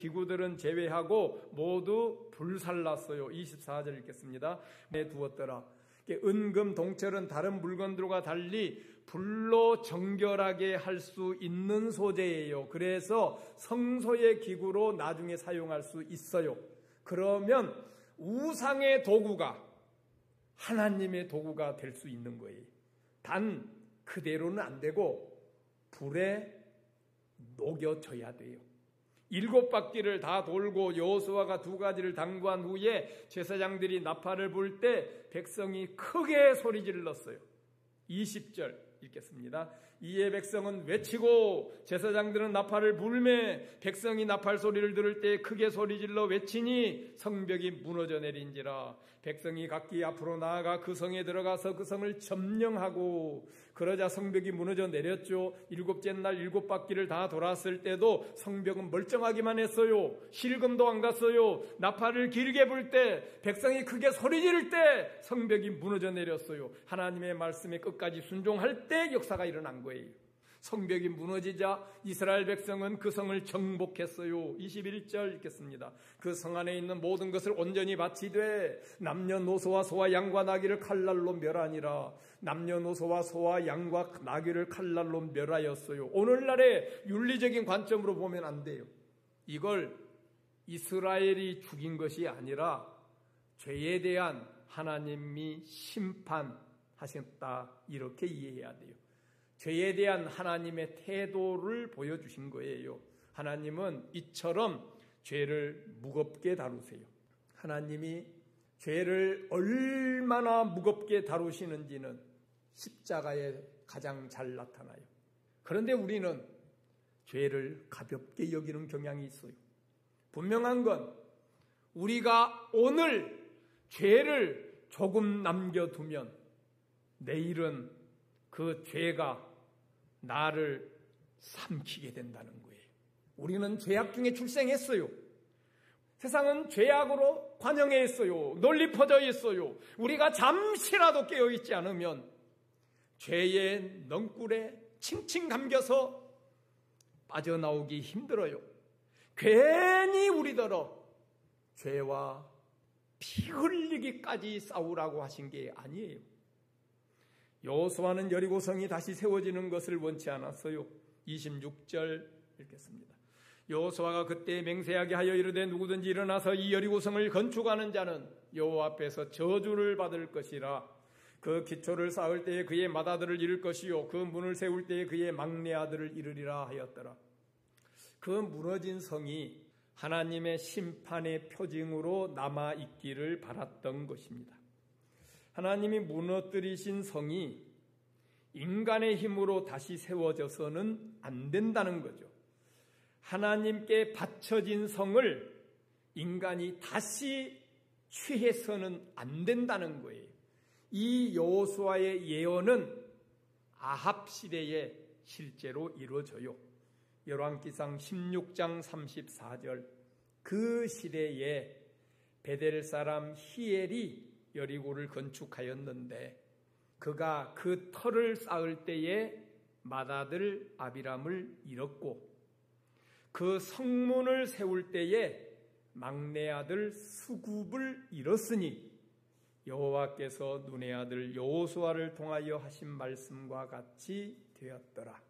기구들은 제외하고 모두 불살랐어요. 24절 읽겠습니다. 내두었더라. 은금, 동철은 다른 물건들과 달리 불로 정결하게 할 수 있는 소재예요. 그래서 성소의 기구로 나중에 사용할 수 있어요. 그러면 우상의 도구가 하나님의 도구가 될 수 있는 거예요. 단 그대로는 안 되고 불에 녹여져야 돼요. 7바퀴를 다 돌고 여호수아가 2가지를 당부한 후에 제사장들이 나팔을 불 때 백성이 크게 소리 질렀어요. 20절 읽겠습니다. 이에 백성은 외치고 제사장들은 나팔을 불매 백성이 나팔 소리를 들을 때 크게 소리질러 외치니 성벽이 무너져 내린지라. 백성이 각기 앞으로 나아가 그 성에 들어가서 그 성을 점령하고 그러자 성벽이 무너져 내렸죠. 7째 날 7바퀴를 다 돌았을 때도 성벽은 멀쩡하기만 했어요. 실금도 안 갔어요. 나팔을 길게 불 때 백성이 크게 소리 지를 때 성벽이 무너져 내렸어요. 하나님의 말씀에 끝까지 순종할 때 역사가 일어난 거예요. 성벽이 무너지자 이스라엘 백성은 그 성을 정복했어요. 21절 읽겠습니다. 그 성 안에 있는 모든 것을 온전히 바치되 남녀노소와 소와 양과 나귀를 칼날로 멸하니라. 남녀노소와 소와 양과 나귀를 칼날로 멸하였어요. 오늘날의 윤리적인 관점으로 보면 안 돼요. 이걸 이스라엘이 죽인 것이 아니라 죄에 대한 하나님이 심판하셨다, 이렇게 이해해야 돼요. 죄에 대한 하나님의 태도를 보여주신 거예요. 하나님은 이처럼 죄를 무겁게 다루세요. 하나님이 죄를 얼마나 무겁게 다루시는지는 십자가에 가장 잘 나타나요. 그런데 우리는 죄를 가볍게 여기는 경향이 있어요. 분명한 건 우리가 오늘 죄를 조금 남겨두면 내일은 그 죄가 나를 삼키게 된다는 거예요. 우리는 죄악 중에 출생했어요. 세상은 죄악으로 관영해 있어요. 널리 퍼져 있어요. 우리가 잠시라도 깨어있지 않으면 죄의 넝굴에 칭칭 감겨서 빠져나오기 힘들어요. 괜히 우리더러 죄와 피 흘리기까지 싸우라고 하신 게 아니에요. 여호수아는 여리고성이 다시 세워지는 것을 원치 않았어요. 26절 읽겠습니다. 여호수아가 그때 맹세하게 하여 이르되 누구든지 일어나서 이 여리고성을 건축하는 자는 여호와 앞에서 저주를 받을 것이라. 그 기초를 쌓을 때에 그의 맏아들을 잃을 것이요 그 문을 세울 때에 그의 막내 아들을 잃으리라 하였더라. 그 무너진 성이 하나님의 심판의 표징으로 남아있기를 바랐던 것입니다. 하나님이 무너뜨리신 성이 인간의 힘으로 다시 세워져서는 안 된다는 거죠. 하나님께 바쳐진 성을 인간이 다시 취해서는 안 된다는 거예요. 이 여호수아의 예언은 아합 시대에 실제로 이루어져요. 열왕기상 16장 34절. 그 시대에 베델 사람 히엘이 여리고를 건축하였는데 그가 그 터를 쌓을 때에 맏아들 아비람을 잃었고 그 성문을 세울 때에 막내 아들 스굽을 잃었으니 여호와께서 눈의 아들 여호수아를 통하여 하신 말씀과 같이 되었더라.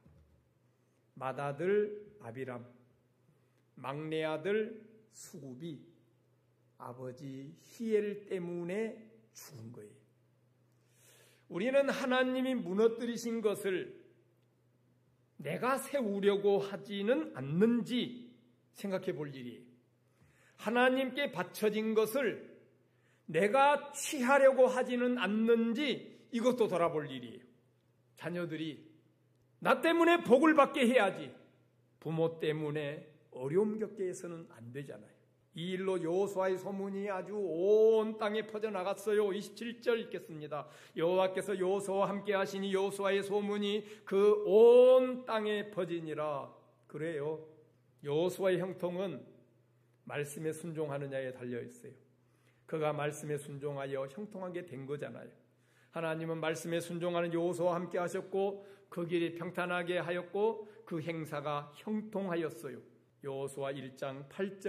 맏아들 아비람, 막내 아들 스굽이 아버지 히엘 때문에 죽은 거예요. 우리는 하나님이 무너뜨리신 것을 내가 세우려고 하지는 않는지 생각해 볼 일이에요. 하나님께 바쳐진 것을 내가 취하려고 하지는 않는지 이것도 돌아볼 일이에요. 자녀들이 나 때문에 복을 받게 해야지 부모 때문에 어려움 겪게 해서는 안 되잖아요. 이 일로 여호수아의 소문이 아주 온 땅에 퍼져나갔어요. 27절 읽겠습니다. 여호와께서 여호수아와 함께 하시니 여호수아의 소문이 그 온 땅에 퍼지니라. 그래요. 여호수아의 형통은 말씀에 순종하느냐에 달려있어요. 그가 말씀에 순종하여 형통하게 된 거잖아요. 하나님은 말씀에 순종하는 여호수아와 함께 하셨고 그 길이 평탄하게 하였고 그 행사가 형통하였어요. 여호수아 1장 8절